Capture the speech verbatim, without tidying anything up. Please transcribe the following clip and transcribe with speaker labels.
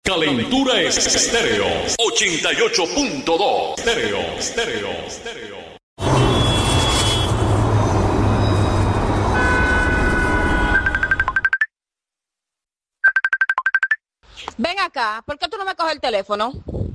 Speaker 1: Calentura Estéreo ochenta y ocho punto dos. Estéreo, estéreo, estéreo.
Speaker 2: Ven acá, ¿por qué tú no me coges el teléfono?